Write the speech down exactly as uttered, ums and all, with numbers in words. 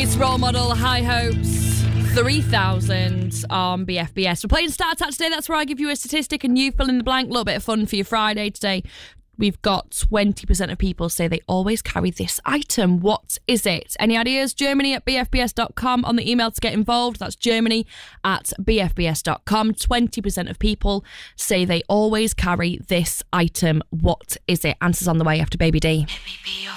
It's Role Model High Hopes three thousand on B F B S. We're playing Start Attack today. That's where I give you a statistic and you fill in the blank. A little bit of fun for your Friday today. We've got twenty percent of people say they always carry this item. What is it? Any ideas? Germany at b f b s dot com on the email to get involved. That's Germany at b f b s dot com. twenty percent of people say they always carry this item. What is it? Answers on the way after Baby D.